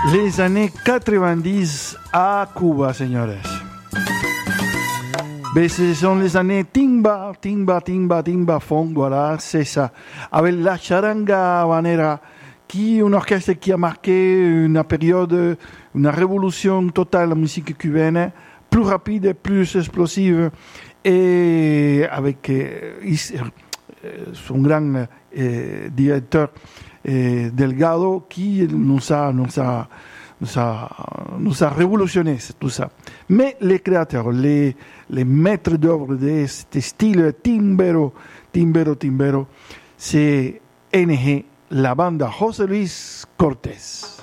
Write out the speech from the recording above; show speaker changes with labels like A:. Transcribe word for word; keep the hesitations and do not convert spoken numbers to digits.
A: Les années quatre-vingt-dix à Cuba, señores. Mais ce sont les années timba, timba, timba, timba, funk, voilà, c'est ça. Avec la charanga habanera, qui est une orchestre qui a marqué une période, une révolution totale de la musique cubaine, plus rapide, plus explosive, et avec euh, son grand euh, directeur euh, Delgado qui nous a, nous a, nous a, nous a révolutionné tout ça. Mais les créateurs, les, les maîtres d'œuvre de ce style timbero, timbero, timbero, c'est N G, la banda José Luis Cortés.